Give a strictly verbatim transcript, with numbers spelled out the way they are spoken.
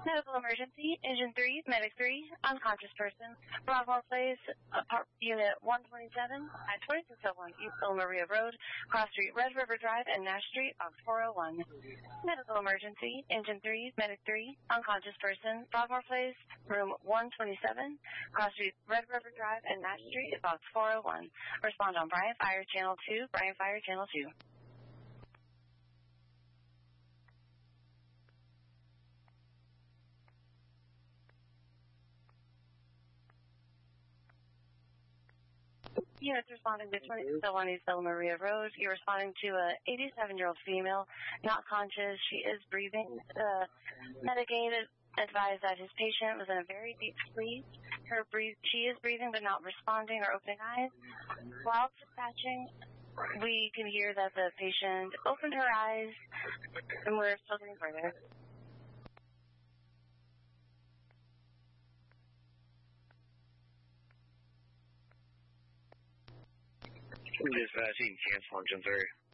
Medical emergency, engine three, medic three, unconscious person, Broadmoor Place, apart, unit one twenty-seven, at twenty-six oh one East Villa Maria Road, Cross Street, Red River Drive, and Nash Street, Box four oh one. Medical emergency, engine three, medic three, unconscious person, Broadmoor Place, room one twenty-seven, Cross Street, Red River Drive, and Nash Street, Box four oh one. Respond on Bryan Fire Channel two, Bryan Fire Channel two. Units responding to twenty-six oh one East Villa Maria Road. You're responding to a eighty-seven-year-old female, not conscious. She is breathing. Uh, medicated. Advised that his patient was in a very deep sleep. Her breathe. She is breathing but not responding or opening eyes. While dispatching, we can hear that the patient opened her eyes, and we're still getting further. Dispatching, cancel engine three.